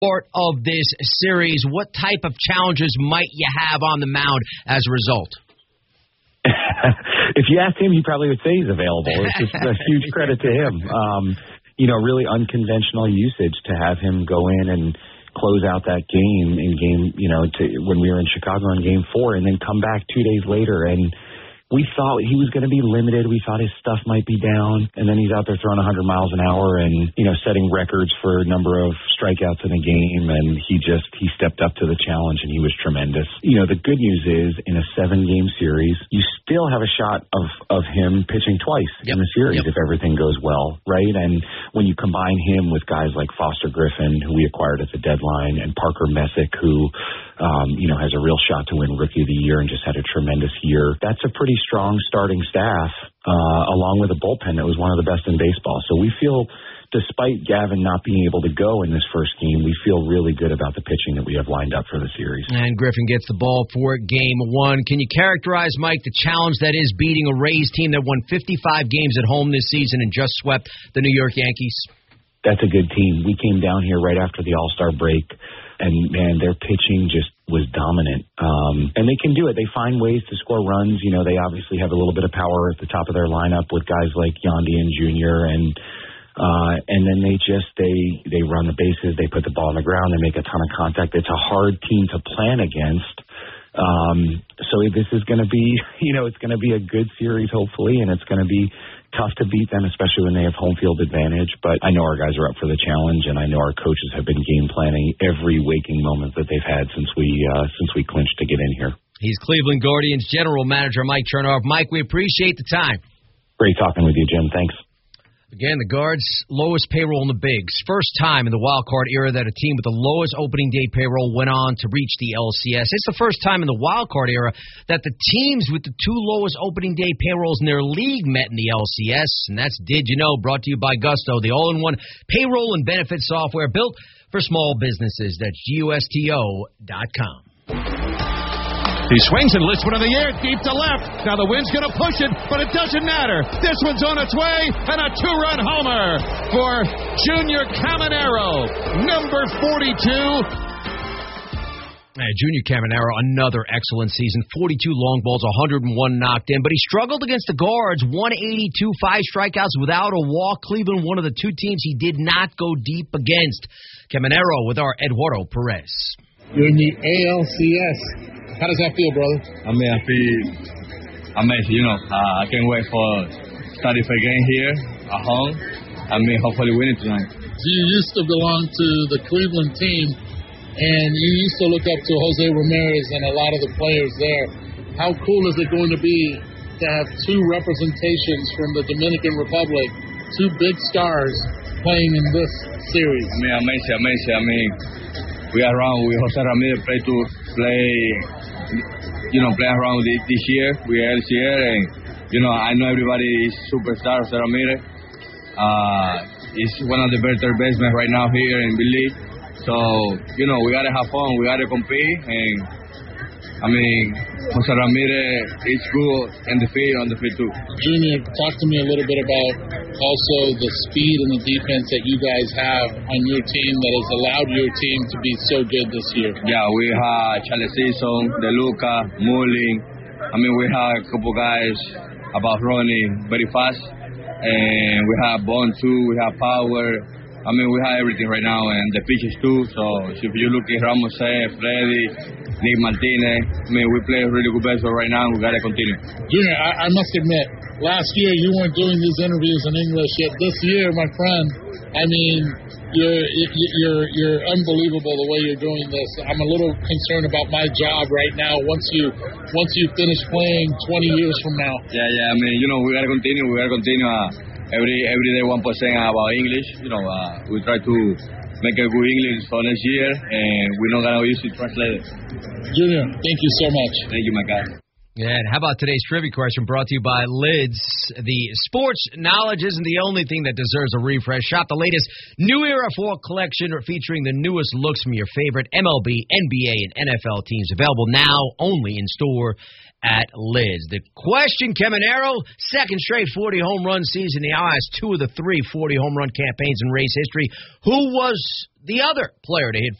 part of this series, what type of challenges might you have on the mound as a result? If you asked him, he probably would say he's available. It's just a huge credit to him. Really unconventional usage to have him go in and close out that game when we were in Chicago in Game 4 and then come back 2 days later. And we thought he was going to be limited. We thought his stuff might be down. And then he's out there throwing 100 miles an hour and, setting records for a number of strikeouts in a game. And he stepped up to the challenge and he was tremendous. The good news is in a 7-game series, you still have a shot of him pitching twice in the series if everything goes well, right? And when you combine him with guys like Foster Griffin, who we acquired at the deadline, and Parker Messick, who, has a real shot to win Rookie of the Year and just had a tremendous year, that's a pretty strong starting staff, along with a bullpen that was one of the best in baseball. So we feel, despite Gavin not being able to go in this first game, we feel really good about the pitching that we have lined up for the series. And Griffin gets the ball for Game 1. Can you characterize, Mike, the challenge that is beating a Rays team that won 55 games at home this season and just swept the New York Yankees? That's a good team. We came down here right after the All-Star break, and, man, their pitching just was dominant. And they can do it. They find ways to score runs. They obviously have a little bit of power at the top of their lineup with guys like Yandian Jr. and then they run the bases, they put the ball on the ground, they make a ton of contact. It's a hard team to plan against. So this is going to be, it's going to be a good series, hopefully, and it's going to be tough to beat them, especially when they have home field advantage. But I know our guys are up for the challenge, and I know our coaches have been game planning every waking moment that they've had since we clinched to get in here. He's Cleveland Guardians General Manager Mike Chernoff. Mike, we appreciate the time. Great talking with you, Jim. Thanks. Again, the Guards' lowest payroll in the bigs. First time in the wild card era that a team with the lowest opening day payroll went on to reach the LCS. It's the first time in the wild card era that the teams with the 2 lowest opening day payrolls in their league met in the LCS. And that's Did You Know, brought to you by Gusto, the all-in-one payroll and benefit software built for small businesses. That's GUSTO.com. He swings and lifts one in the air, deep to left. Now the wind's going to push it, but it doesn't matter. This one's on its way, and a 2-run homer for Junior Caminero, number 42. Junior Caminero, another excellent season. 42 long balls, 101 knocked in, but he struggled against the Guards. 182, 5 strikeouts without a walk. Cleveland, one of the 2 teams he did not go deep against. Caminero with our Eduardo Perez. You're in the ALCS. How does that feel, brother? I feel amazing. I can't wait for starting a game here at home. Hopefully win it tonight. You used to belong to the Cleveland team, and you used to look up to Jose Ramirez and a lot of the players there. How cool is it going to be to have 2 representations from the Dominican Republic, 2 big stars playing in this series? Amazing. We are around with Jose Ramirez play around this year. We are LCL, and I know everybody is superstar Jose Ramirez. He's one of the better basemen right now here in the league. So we gotta have fun. We gotta compete, and Jose Ramirez is good on the field too. Junior, talk to me a little bit about also the speed and the defense that you guys have on your team that has allowed your team to be so good this year. Yeah, we have Charlie Season, DeLuca, Mullin. We have a couple guys about running very fast, and we have Bond too. We have power. We have everything right now, and the pitches too. So if you look at Ramos, Freddy, Nick Martinez, we play really good baseball right now. We gotta continue. Junior, I must admit, last year you weren't doing these interviews in English yet. This year, my friend, you're unbelievable the way you're doing this. I'm a little concerned about my job right now. Once you finish playing 20 years from now. Yeah. We gotta continue. We gotta continue. Every day 1% about English. We try to make a good English for next year, and we're not gonna use it translated. Junior, thank you so much. Thank you, my guy. Yeah, and how about today's trivia question brought to you by Lids? The sports knowledge isn't the only thing that deserves a refresh. Shop the latest New Era Fall collection featuring the newest looks from your favorite MLB, NBA, and NFL teams. Available now only in store at Lids. The question, Caminero, second straight 40 home run season. He now has 2 of the 3 40 home run campaigns in race history. Who was the other player to hit